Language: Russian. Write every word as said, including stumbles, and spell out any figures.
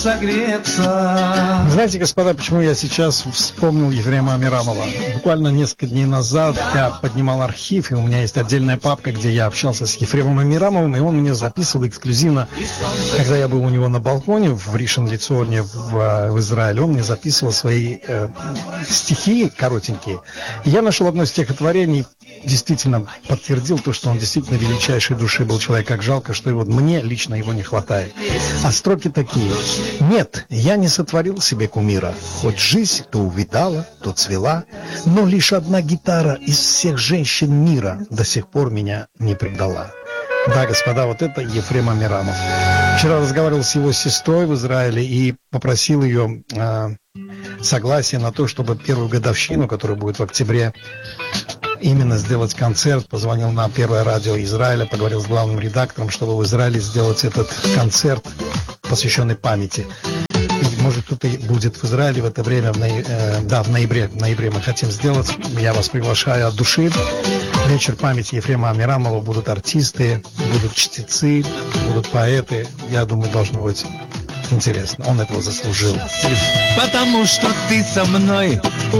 согреться. Знаете, господа, почему я сейчас вспомнил Ефрема Амирамова? Буквально несколько дней назад я поднимал архив, и у меня есть отдельная папка, где я общался с Ефремом Амирамовым, и он мне записывал эксклюзивно, когда я был у него на балконе в Ришон-Ле-Ционе в, в Израиле, он мне записывал свои э, стихи коротенькие. И я нашел одно стихотворение, действительно подтвердил то, что он действительно величайшей души был человек, как жалко, что его, мне лично его не хватает. А строки такие: «Нет, я не сотворил себе кумира, хоть жизнь то увидала, то цвела, но лишь одна гитара из всех женщин мира до сих пор меня не предала». Да, господа, вот это Ефрем Амирамов. Вчера разговаривал с его сестрой в Израиле и попросил ее э, согласия на то, чтобы первую годовщину, которая будет в октябре, именно сделать концерт. Позвонил на Первое радио Израиля, поговорил с главным редактором, чтобы в Израиле сделать этот концерт, посвященный памяти. И, может, кто-то будет в Израиле в это время, в ноя... э, да, в ноябре, в ноябре мы хотим сделать. Я вас приглашаю от души. Вечер памяти Ефрема Амирамова. Будут артисты, будут чтецы, будут поэты. Я думаю, должно быть интересно. Он этого заслужил. Потому что ты со мной.